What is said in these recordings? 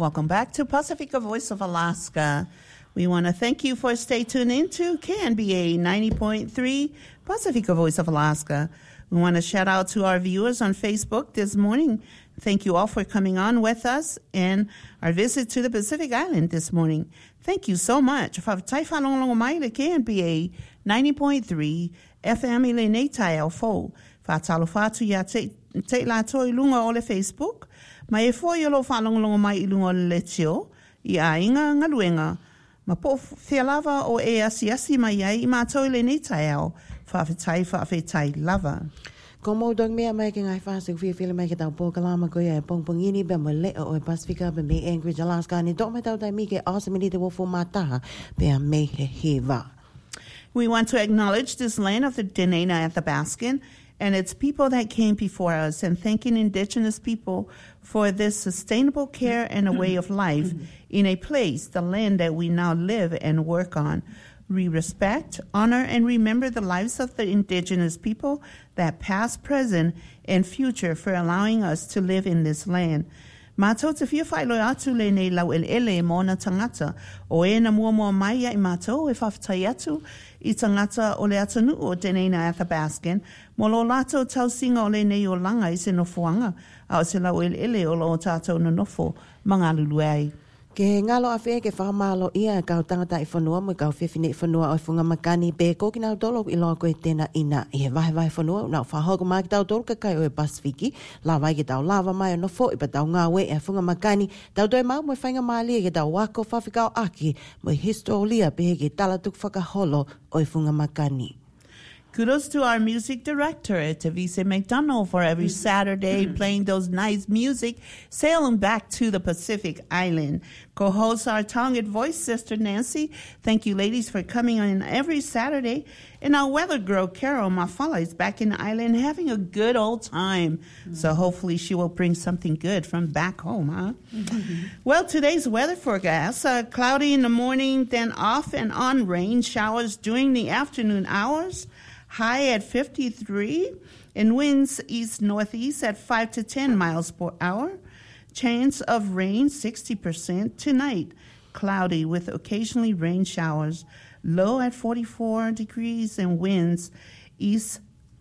Welcome back to Pacifica Voice of Alaska. We want to thank you for stay tuned into KNBA 90.3 Pacifica Voice of Alaska. We want to shout out to our viewers on Facebook this morning. Thank you all for coming on with us and our visit to the Pacific Island this morning. Thank you so much. KNBA 90.3 FM ile nei tai au fo. Whātalo whātu ia te la toi lunga o le Facebook. Mai e fo yolo whalongalonga mai I lunga o le letio. I a inga ngaluenga. Ma po whialava o e asi mai ai I mātou le nei tai au. Whawhetai lava. Ko mo dong mea mai ke ngai whāsik whiawhile mai ke tau pōkalama ko ia e pongpongini be mo leo o e Pasifika be me Anchorage, Alaska. Ni dok mai tau tai mi ke asamini te wofo mātaha be a me he hewa. We want to acknowledge this land of the Denena Athabaskan and its people that came before us, and thanking Indigenous people for this sustainable care and a way of life in a place, the land that we now live and work on. We respect, honor, and remember the lives of the Indigenous people that past, present, and future for allowing us to live in this land. Mātou te whia whaelo atu le nei lau ele mō na tangata. O e na mua mai ai mātou e whawhatai atu I tangata o le atanu o Denena Athabaskan. Mo lo lato tau singa o le nei o langa I se nofoanga. A o se lau ele o lo tātou na nofo mga lulu ai. Ke ngalo a whea ke whamalo ia e kau tangata I whanua mo kau whiwhine I whanua o whunga makani pe ko ki nau tolo I loa koe tēnā ina I he wahe whanua nau whahoka mai ki tau tolo ka kai o e Pasifiki la vai ki tau lava mai o no fo I pa tau ngā we e whunga makani tau toi mau mo whainga malia ki tau wako whawhikau aki mo histolia pe he ki talatuk whakaholo o e whunga makani. Kudos to our music director, Tavise McDonald, for every Saturday playing those nice music, sailing back to the Pacific Island. Co-hosts our talented voice sister, Nancy. Thank you, ladies, for coming on every Saturday. And our weather girl, Carol Mafala, is back in the island having a good old time. So hopefully she will bring something good from back home, huh? Well, today's weather forecast, cloudy in the morning, then off and on rain showers during the afternoon hours. High at 53, and winds east-northeast at 5 to 10 miles per hour. Chance of rain 60% tonight. Cloudy with occasionally rain showers. Low at 44 degrees and winds east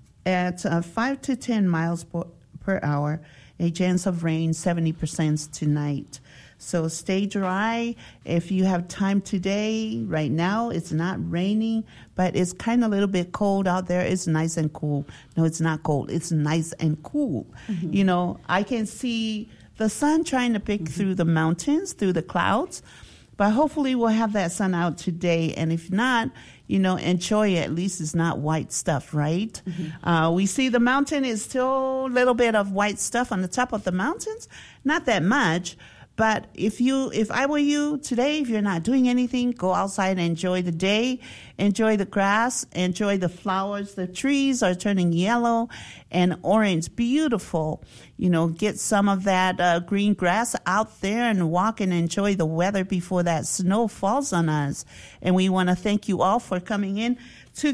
at 5 to 10 miles per hour. A chance of rain 70% tonight. So stay dry. If you have time today, right now, it's not raining, but it's kind of a little bit cold out there. It's nice and cool. No, it's not cold. It's nice and cool. You know, I can see the sun trying to pick through the mountains, through the clouds, but hopefully we'll have that sun out today. And if not, you know, enjoy it. At least it's not white stuff, right? We see the mountain is still a little bit of white stuff on the top of the mountains. Not that much. But if I were you today, if you're not doing anything, go outside and enjoy the day, enjoy the grass, enjoy the flowers. The trees are turning yellow and orange, beautiful. You know, get some of that green grass out there and walk and enjoy the weather before that snow falls on us. And we want to thank you all for coming in to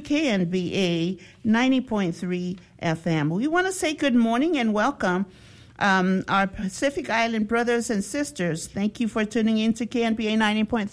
KNBA 90.3 FM. We want to say good morning and welcome our Pacific Island brothers and sisters. Thank you for tuning in to KNBA 90.3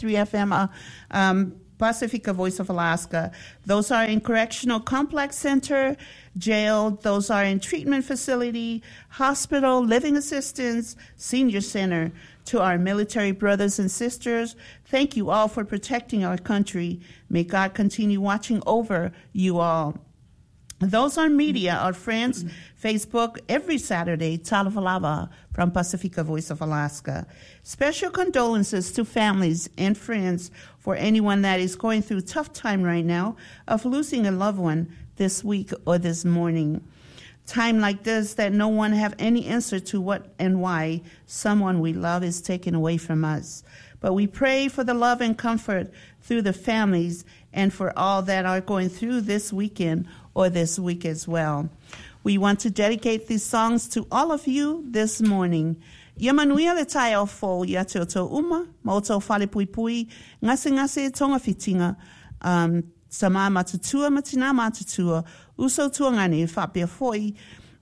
FM, Pacifica Voice of Alaska. Those are in Correctional Complex Center, jail. Those are in treatment facility, hospital, living assistance, senior center. To our military brothers and sisters, thank you all for protecting our country. May God continue watching over you all. Those on media, our friends, Facebook, every Saturday, Talavalava from Pacifica Voice of Alaska. Special condolences to families and friends for anyone that is going through a tough time right now of losing a loved one this week or this morning. Time like this that no one have any answer to what and why someone we love is taken away from us. But we pray for the love and comfort through the families and for all that are going through this weekend or this week as well. We want to dedicate these songs to all of you this morning. Yamanuia le tai o fo ya te o tō uma, ma o tō whale pui pui, ngase tonga fitinga, sa mā matatua, matina matatua, uso tuangani e whapea foi,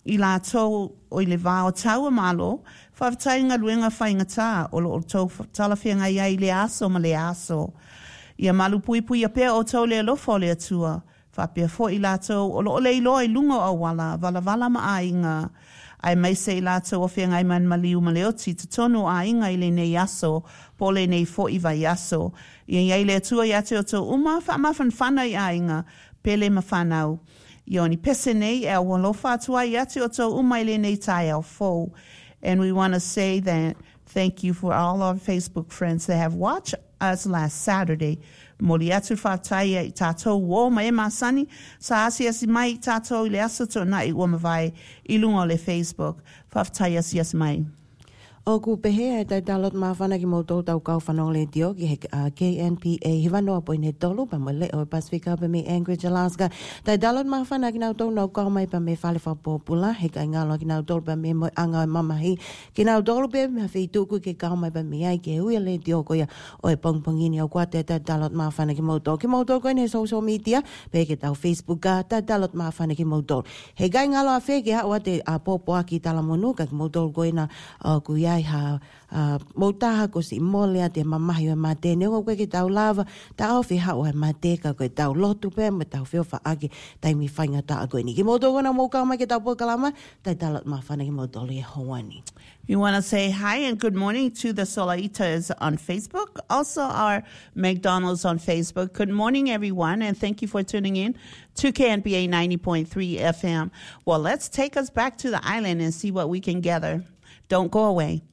I lātou o I le vā o tau a malo, whawtainga luenga whainga tā, o lo tau talawhianga ia I le aso ma le aso. Ia malu pui pui a pēr o tau le alofo le atua, whapea fo I lātou o lo le ilo I lungo au wala ma a inga. Ai mai se I lātou o whianga I man maliu ma leoti, te tonu a inga I le nei aso, po le nei fo I vai aso. Ia iai le atua I ate o tau uma, whamafan whana I a inga, pele ma whanau. Ia ni pese nei e walofa atua I ate o tau uma I le nei tai au fo. And we want to say that thank you for all our Facebook friends that have watched us last Saturday. Moli atu whātai I tātou wō ma e māsani, sa asi mai tātou I le aso tō na I ua mawai I lunga o le Facebook. Whātai asi mai. O ku pehe e tai dalot mawhana ki mautou tau kau whanau le dio ki he KNPA hiwanoa po ne tolu pa mo le o Pacific pa me Anchorage, Alaska. Tai dalot mawhana ki nau tau nau kau mai pa me whale whapopula he kai ngalo ki nau tolu pa me mo anga mamahi. Ki nau tolu pe me hawhi tuku ke kau mai pa me ai ke hui le dio koia o e pongpongini au kua te tai dalot mawhana ki mautou. Ki mautou koe ne social media pe ke tau Facebook ka tai dalot mawhana ki mautou. He kai ngalo a wheke haua te a popoa ki talamonu ka ki mautou koe na kuia ai ha motaha ko si molea te mamahi o mate ne ko ke tau lava ta au fi ha o mate ka ko tau lotu pe me tau fio fa agi tai mi fainga ta ko ni ki moto na mo ka ma ke tau po kalama tai talat ma fa ni moto le hoani. We want to say hi and good morning to the Solaitas on Facebook, also our McDonald's on Facebook. Good morning, everyone, and thank you for tuning in to KNPA 90.3 FM. Well, let's take us back to the island and see what we can gather. Don't go away.